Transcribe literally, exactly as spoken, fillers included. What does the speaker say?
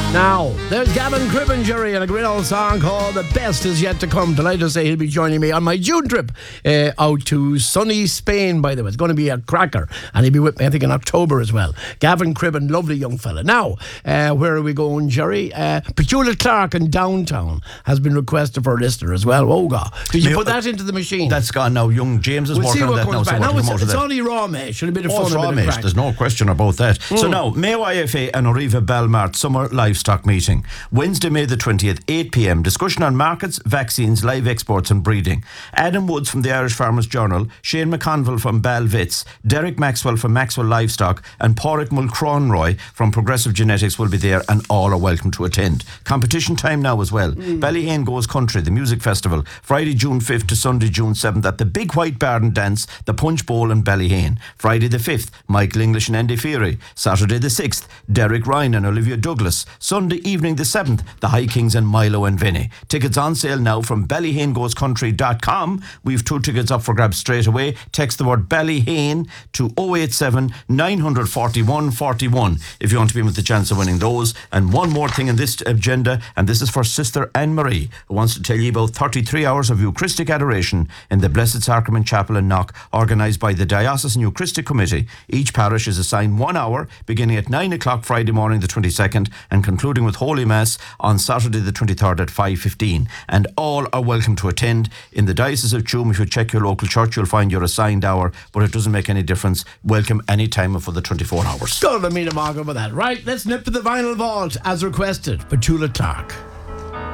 Now, there's Gavin Cribben, Jerry, and a great old song called The Best Is Yet to Come. Delighted to say he'll be joining me on my June trip uh, out to sunny Spain, by the way. It's going to be a cracker, and he'll be with me, I think, in October as well. Gavin Cribben, lovely young fella. Now, uh, where are we going, Jerry? Uh, Petula Clark in Downtown has been requested for a listener as well. Oh, God. Did you put that into the machine? That's gone now. Young James is we'll working on that now. So now it's, it's it's only raw mesh. Should a bit of oh, fun. raw mesh. There's no question about that. Mm. So now, Mayo I F A and Oriva Belmart Summer Livestock Meeting. Wednesday, May the twentieth, eight p.m. Discussion on markets, vaccines, live exports and breeding. Adam Woods from the Irish Farmers Journal, Shane McConville from Balvits, Derek Maxwell from Maxwell Livestock and Pádraig Mulcronroy from Progressive Genetics will be there, and all are welcome to attend. Competition time now as well. Mm. Ballyhane Goes Country, the music festival, Friday, June fifth to Sunday, June seventh at the Big White Barn Dance, the Punch Bowl in Ballyhane. Friday the fifth, Michael English and Andy Feary. Saturday the sixth, Derek Ryan and Olivia Douglas. Sunday evening the seventh, the High Kings and Milo and Vinny. Tickets on sale now from ballyhane goes country dot com. We've two tickets up for grabs straight away. Text the word Ballyhane to oh eight seven, nine four one, four one if you want to be with the chance of winning those. And one more thing in this agenda, and this is for Sister Anne Marie, who wants to tell you about thirty-three hours of Eucharistic adoration in the Blessed Sacrament Chapel in Knock, organised by the Diocesan Eucharistic Committee. Each parish is assigned one hour, beginning at nine o'clock Friday morning the twenty-second and concluding with Holy Mass on Saturday the twenty-third at five fifteen. And all are welcome to attend. In the Diocese of Tuam, if you check your local church, you'll find your assigned hour, but it doesn't make any difference. Welcome any time for the twenty-four hours. Don't let me to mark over that. Right, let's nip to the vinyl vault as requested. Petula Clark.